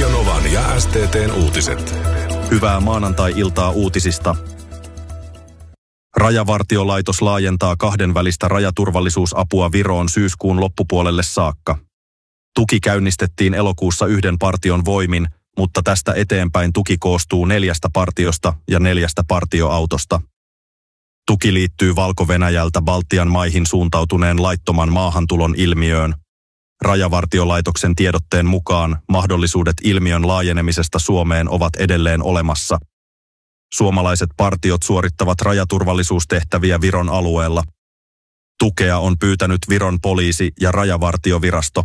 Radio Novan ja STT:n uutiset. Hyvää maanantai-iltaa uutisista. Rajavartiolaitos laajentaa kahdenvälistä rajaturvallisuusapua Viroon syyskuun loppupuolelle saakka. Tuki käynnistettiin elokuussa yhden partion voimin, mutta tästä eteenpäin tuki koostuu 4 partiosta ja 4 partioautosta. Tuki liittyy Valko-Venäjältä Baltian maihin suuntautuneen laittoman maahantulon ilmiöön. Rajavartiolaitoksen tiedotteen mukaan mahdollisuudet ilmiön laajenemisesta Suomeen ovat edelleen olemassa. Suomalaiset partiot suorittavat rajaturvallisuustehtäviä Viron alueella. Tukea on pyytänyt Viron poliisi- ja rajavartiovirasto.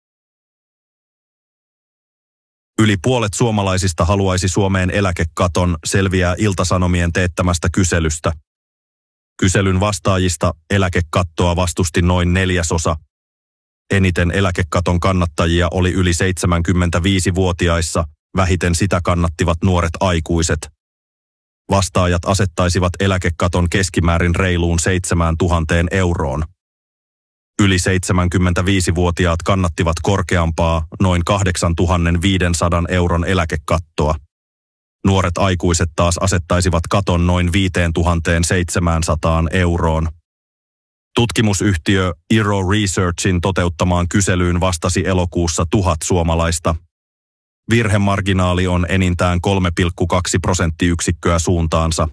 Yli puolet suomalaisista haluaisi Suomeen eläkekaton, selviää Ilta-Sanomien teettämästä kyselystä. Kyselyn vastaajista eläkekattoa vastusti noin 1/4. Eniten eläkekaton kannattajia oli yli 75-vuotiaissa, vähiten sitä kannattivat nuoret aikuiset. Vastaajat asettaisivat eläkekaton keskimäärin reiluun 7 000 euroon. Yli 75-vuotiaat kannattivat korkeampaa, noin 8 500 euron eläkekattoa. Nuoret aikuiset taas asettaisivat katon noin 5 700 euroon. Tutkimusyhtiö Iro Researchin toteuttamaan kyselyyn vastasi elokuussa 1000 suomalaista. Virhemarginaali on enintään 3,2 prosenttiyksikköä suuntaansa.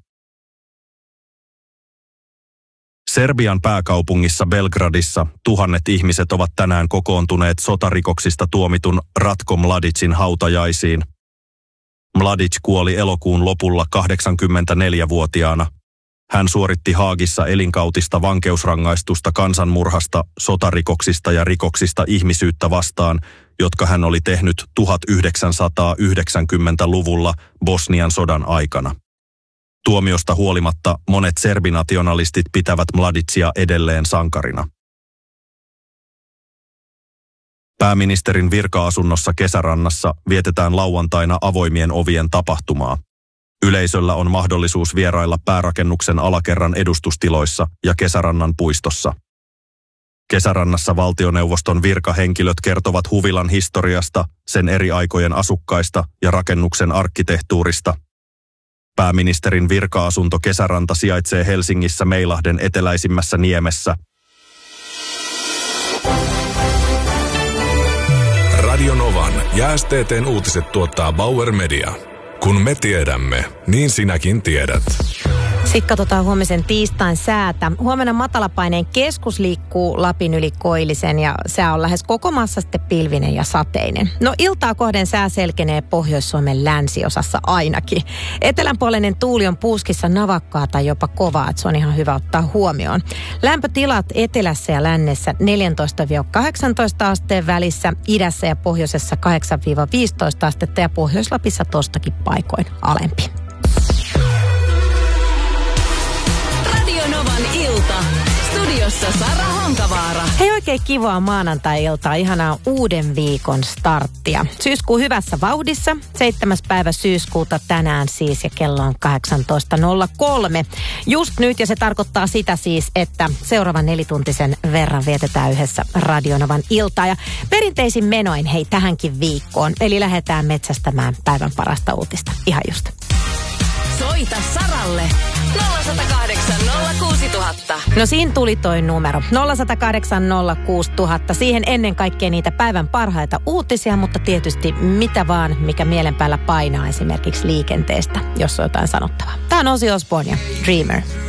Serbian pääkaupungissa Belgradissa 1000 ihmiset ovat tänään kokoontuneet sotarikoksista tuomitun Ratko Mladicin hautajaisiin. Mladic kuoli elokuun lopulla 84-vuotiaana. Hän suoritti Haagissa elinkautista vankeusrangaistusta kansanmurhasta, sotarikoksista ja rikoksista ihmisyyttä vastaan, jotka hän oli tehnyt 1990-luvulla Bosnian sodan aikana. Tuomiosta huolimatta monet serbinationalistit pitävät Mladicia edelleen sankarina. Pääministerin virka-asunnossa Kesärannassa vietetään lauantaina avoimien ovien tapahtumaa. Yleisöllä on mahdollisuus vierailla päärakennuksen alakerran edustustiloissa ja Kesärannan puistossa. Kesärannassa valtioneuvoston virkahenkilöt kertovat huvilan historiasta, sen eri aikojen asukkaista ja rakennuksen arkkitehtuurista. Pääministerin virka-asunto Kesäranta sijaitsee Helsingissä Meilahden eteläisimmässä niemessä. Radio Novan ja STT:n uutiset tuottaa Bauer Media. Kun me tiedämme, niin sinäkin tiedät. Sitten katsotaan huomisen tiistain säätä. Huomenna matalapaineen keskus liikkuu Lapin yli koillisen ja sää on lähes koko maassa sitten pilvinen ja sateinen. No iltaa kohden sää selkenee Pohjois-Suomen länsiosassa ainakin. Etelänpuoleinen tuuli on puuskissa navakkaa tai jopa kovaa, että se on ihan hyvä ottaa huomioon. Lämpötilat etelässä ja lännessä 14-18 asteen välissä, idässä ja pohjoisessa 8-15 astetta ja Pohjois-Lapissa tostakin paikoin alempi. Novan ilta. Studiossa Sara Honkavaara. Hei, oikein kivaa maanantai-iltaa. Ihanaa uuden viikon starttia. Syyskuu hyvässä vauhdissa. 7. päivä syyskuuta tänään siis ja kello on 18.03. Just nyt ja se tarkoittaa sitä siis, että seuraavan 4-tuntisen verran vietetään yhdessä Radio Novan iltaa. Ja perinteisin menoin hei tähänkin viikkoon. Eli lähdetään metsästämään päivän parasta uutista. Ihan just. Soita Saralle 0108 06000. No siinä tuli toi numero 0108 06000. Siihen ennen kaikkea niitä päivän parhaita uutisia, mutta tietysti mitä vaan, mikä mielen päällä painaa esimerkiksi liikenteestä, jos on jotain sanottavaa. Tämä on Ozzy Osbourne ja Dreamer.